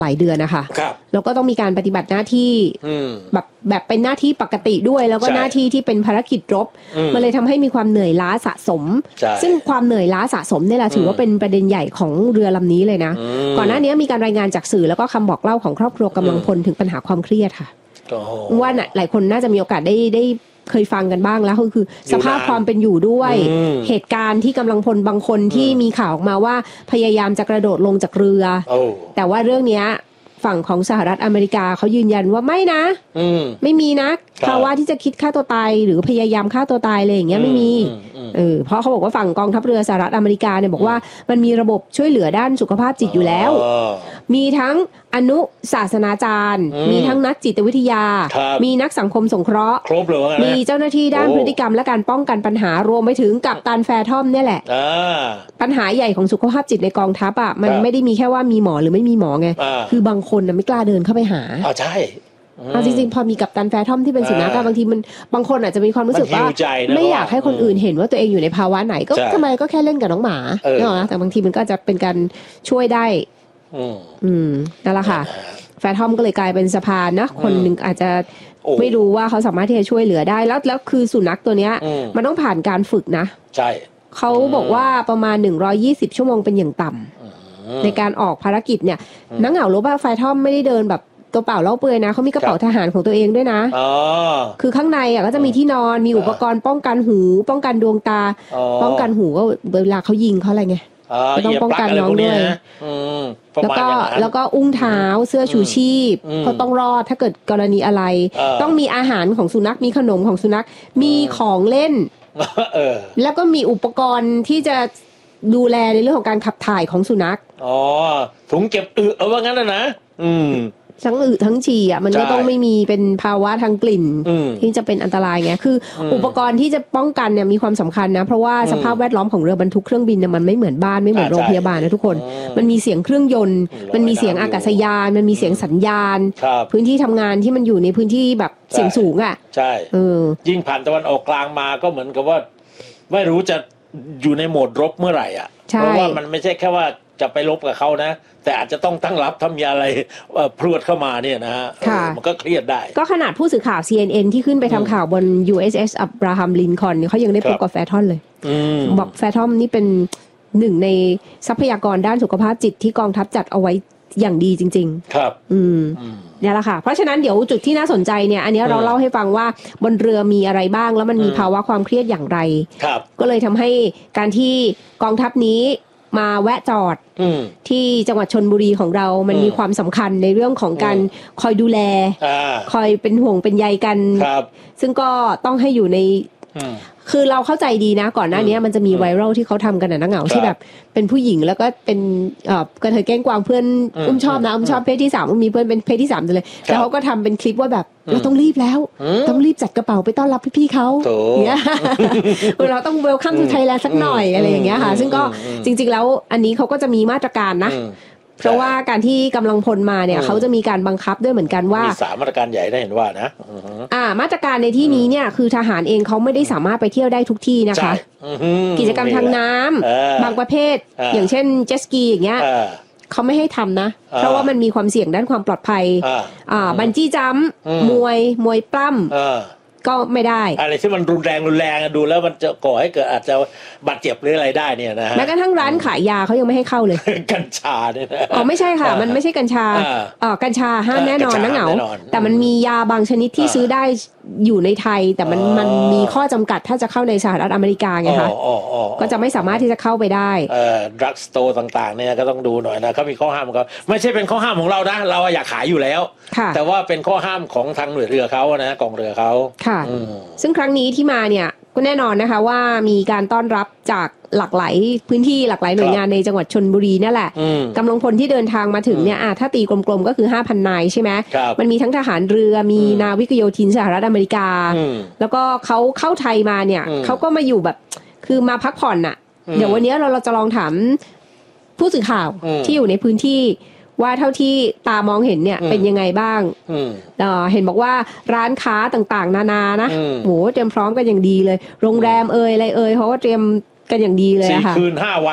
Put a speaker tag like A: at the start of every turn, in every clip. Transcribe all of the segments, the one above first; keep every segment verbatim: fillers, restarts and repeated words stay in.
A: หลายเดือนนะคะแล้วก็ต้องมีการปฏิบัติหน้าที่แบบแบบเป็นหน้าที่ปกติด้วยแล้วก็หน้าที่ที่เป็นภารกิจรบมันเลยทำให้มีความเหนื่อยล้าสะสมซึ่งความเหนื่อยล้าสะสมเนี่ยแหละถือว่าเป็นประเด็นใหญ่ของเรือลำนี้เลยนะก่อนหน้านี้มีการรายงานจากสื่อแล้วก็คำบอกเล่าของครอบครัวกำลังพลถึงปัญหาความเครียดค่ะว่าหลายคนน่าจะมีโอกาสได้ได้เคยฟังกันบ้างแล้วก็คือสภาพความเป็นอยู่ด้วยเหตุการณ์ที่กำลังพลบางคนที่มีข่าวออกมาว่าพยายามจะกระโดดลงจากเรือแต่ว่าเรื่องนี้ฝั่งของสหรัฐอเมริกาเขายืนยันว่าไม่นะไม่มีนะภาวะที่จะคิดฆ่าตัวตายหรือพยายามฆ่าตัวตายเลยอย่างเงี้ยไม่มีเออเพราะเขาบอกว่าฝั่งกองทัพเรือสหรัฐอเมริกาเนี่ยบอกว่ามันมีระบบช่วยเหลือด้านสุขภาพจิตอยู่แล้วมีทั้งอนุศาสนาจารย์มีทั้งนักจิตวิทยามีนักสังคมสงเคราะห์มีเจ้าหน้าที่ด้านพฤติกรรมและการป้องกันปัญหารวมไปถึงกัปตันแฟร์ทอมเนี่ยแหละปัญหาใหญ่ของสุขภาพจิตในกองทัพอ่ะมันไม่ได้มีแค่ว่ามีหมอหรือไม่มีหมอไงคือบางคนน่ะไม่กล้าเดินเข้าไปหา
B: อ๋อใช่
A: เอาจริงๆพอมีกัปตันแฟร์ทอมที่เป็นสุนัขบางทีมันบางคนอาจจะมีความรู้สึกว่าไม่อยากให้คนอื่นเห็นว่าตัวเองอยู่ในภาวะไหนก็ทำไมก็แค่เล่นกับน้องหมาเนาะแต่บางทีมันก็จะเป็นการช่วยได้อืมนั่นแหละค่ะแฟร์ทอมก็เลยกลายเป็นสะพานนะคนนึงอาจจะไม่รู้ว่าเขาสามารถที่จะช่วยเหลือได้แล้วแล้วคือสุนัขตัวเนี้ยมันต้องผ่านการฝึกนะ
B: ใช่
A: เขาบอกว่าประมาณหนึ่งร้อยยี่สิบชั่วโมงเป็นอย่างต่ำในการออกภารกิจเนี่ยนักเหงารู้ป่ะแฟร์ทอมไม่ได้เดินแบบตัวเปล่าเล่าเปลือยนะเขามีกระเป๋าทหารของตัวเองด้วยนะคือข้างในอ่ะก็จะมีที่นอนมีอุปกรณ์ป้องกันหูป้องกันดวงตาป้องกันหูก็เวลาเขายิงเขาอะไรไงก็ต้องป้องกันน้องด้วยแล้วก็แล้วก็อุ้งเท้าเสื้อชูชีพเขาต้องรอดถ้าเกิดกรณีอะไรต้องมีอาหารของสุนัขมีขนมของสุนัขมีของเล่นแล้วก็มีอุปกรณ์ที่จะดูแลในเรื่องของการขับถ่ายของสุนัข
B: อ๋อถุงเก็บอึเอาว่างั้นนะนะอืม
A: ทั้งอึทั้งฉี่อ่ะมันก็ต้องไม่มีเป็นภาวะทางกลิ่นที่จะเป็นอันตรายไงคืออุปกรณ์ที่จะป้องกันเนี่ยมีความสำคัญนะเพราะว่าสภาพแวดล้อมของเรือบรรทุกเครื่องบินเนี่ยมันไม่เหมือนบ้านไม่เหมือนโรงพยาบาลนะทุกคนมันมีเสียงเครื่องยนต์มันมีเสียงอากาศยานมันมีเสียงสัญญาณพื้นที่ทำงานที่มันอยู่ในพื้นที่แบบเสียงสูงอ่ะ
B: ใช่ยิ่งผ่านตะวันออกกลางมาก็เหมือนกับว่าไม่รู้จะอยู่ในโหมดรบเมื่อไหร่อ่ะเพราะว่ามันไม่ใช่แค่ว่าจะไปรบกับเขานะแต่อาจจะต้องตั้งรับทำยาอะไรพรวดเข้ามาเนี่ยนะฮะมันก็เครียดได้
A: ก็ขนาดผู้สื่อข่าว ซี เอ็น เอ็น ที่ขึ้นไปทำข่าวบน ยู เอส เอส อับราฮัมลินคอล์นเนี่ยเขายังได้พบกับแฟร์ทอมเลยบอกแฟร์ทอมนี่เป็นหนึ่งในทรัพยากรด้านสุขภาพจิตที่กองทัพจัดเอาไว้อย่างดีจริง
B: ๆครับ
A: อืมนี่แหละค่ะเพราะฉะนั้นเดี๋ยวจุดที่น่าสนใจเนี่ยอันนี้เราเล่าให้ฟังว่าบนเรือมีอะไรบ้างแล้วมันมีภาวะความเครียดอย่างไรก็เลยทำให้การที่กองทัพนี้มาแวะจอดที่จังหวัดชลบุรีของเรามันมีความสำคัญในเรื่องของการคอยดูแลคอยเป็นห่วงเป็นใยกันซึ่งก็ต้องให้อยู่ในคือเราเข้าใจดีนะก่อนหน้านี้มันจะมีไวรัลที่เขาทำกันนะเหงาที่แบบเป็นผู้หญิงแล้วก็เป็นกระเทยแกล้งกวางเพื่อนอุ้มชอบนะอุ้มชอบเพศที่สามอุ้มมีเพื่อนเป็นเพศที่สามเลยแล้วเขาก็ทำเป็นคลิปว่าแบบเราต้องรีบแล้วต้องรีบจัดกระเป๋าไปต้อนรับพี่ๆเขาเนี้ยเราต้องเวลคัมทูไทยแลนด์สักหน่อยอะไรอย่างเงี้ยค่ะซึ่งก็จริงๆแล้วอันนี้เขาก็จะมีมาตรการนะเพราะว่าการที่กำลังพลมาเนี่ยเขาจะมีการบังคับด้วยเหมือนกันว่า
B: มีสามมาตรการใหญ่ได้เห็นว่านะ
A: อ่ามาตรการในที่นี้เนี่ยคือทหารเองเขาไม่ได้สามารถไปเที่ยวได้ทุกที่นะคะกิจกรรมทางน้ำบางประเภทอย่างเช่นเจ็ตสกีอย่างเงี้ยเขาไม่ให้ทำนะเพราะว่ามันมีความเสี่ยงด้านความปลอดภัยอ่าบันจี้จัมป์มวยมวยปล้ำก็ไม่ได้
B: อะไรที่มันรุนแรงรุนแรงดูแล้วมันจะก่อให้เกิดอาจจะบาดเจ็บหรืออะไรได้เนี่ยนะฮะ
A: แม้กระทั่งร้านขายยาเขายังไม่ให้เข้าเลย
B: กัญชาเนี่ยนะ
A: อ๋อไม่ใช่ค่ะมันไม่ใช่กัญชาอ๋อกัญชาห้ามแน่นอนนะเหงาแต่มันมียาบางชนิดที่ซื้อได้อยู่ในไทยแต่มันมันมีข้อจำกัดถ้าจะเข้าในสหรัฐอเมริกาไงคะก็จะไม่สามารถที่จะเข้าไปได้
B: เอ่อดรักสโตร์ต่างๆเนี่ยก็ต้องดูหน่อยนะเขามีข้อห้ามของเขาไม่ใช่เป็นข้อห้ามของเรานะเราอยากขายอยู่แล้วแต่ว่าเป็นข้อห้ามของทางหน่วยเรือเขานะกองเรือเขา
A: ค่ะซึ่งครั้งนี้ที่มาเนี่ยก็แน่นอนนะคะว่ามีการต้อนรับจากหลากหลายพื้นที่หลากหลายหน่วยงานในจังหวัดชลบุรีนั่นแหละกำลังพลที่เดินทางมาถึงเนี่ยถ้าตีกลมๆก็คือ ห้าพัน นายใช่ไหมมันมีทั้งทหารเรือมีนาวิกโยธินสหรัฐอเมริกาแล้วก็เขาเข้าไทยมาเนี่ยเขาก็มาอยู่แบบคือมาพักผ่อนน่ะเดี๋ยววันนี้เราเราจะลองถามผู้สื่อข่าวที่อยู่ในพื้นที่ว่าเท่าที่ตามองเห็นเนี่ยเป็นยังไงบ้างเอ่อเห็นบอกว่าร้านค้าต่างๆนานานะโหเตรียมพร้อมกันอย่างดีเลยโรงแรมเอ่ยอะไรเอ่ยเขาก็เตรียมกันอย่างดีเลยค่ะ
B: สี่คืนห้าวันน่ะ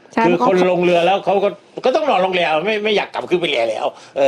B: คือคนลงเรือแล้วเขาก็ก็ต้องนอนโรงแรมไม่ไม่อยากกลับขึ้นไปเรือแล้ว